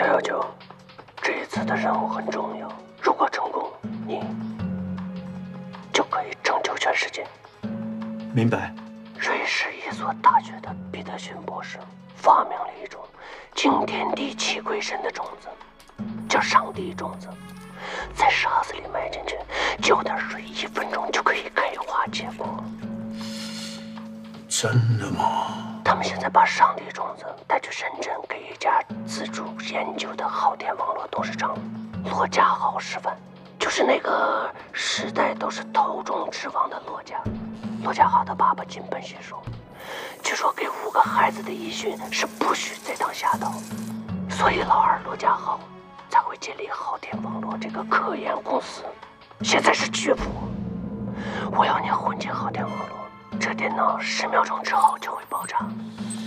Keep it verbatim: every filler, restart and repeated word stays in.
小幺九，这一次的任务很重要，如果成功，你就可以拯救全世界。 明白。 瑞士一所大学的彼得逊博士发明了一种惊天地泣鬼神的种子，叫上帝种子，在沙子里埋进去，浇点水，一分钟就可以开花结果。 真的吗？ 他们现在把上帝种子带去深圳，给一家自主研究的昊天网络董事长骆家豪示范，就是那个时代都是头重之王的骆家。骆家豪的爸爸金盆洗手，据说给五个孩子的遗训是不许再当侠盗，所以老二骆家豪才会建立昊天网络这个科研公司。现在是绝谱，我要你混进昊天网络，这电脑十秒钟之后就会爆炸。